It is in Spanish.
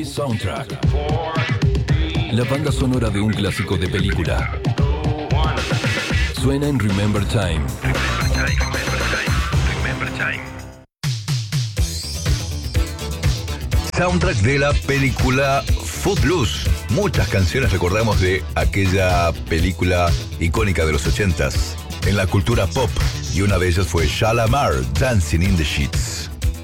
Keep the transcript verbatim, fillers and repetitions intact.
Soundtrack. La banda sonora de un clásico de película. Suena en Remember Time. Soundtrack de la película Footloose. Muchas canciones recordamos de aquella película icónica de los ochentas en la cultura pop, y una de ellas fue Shalamar, Dancing in the Sheets.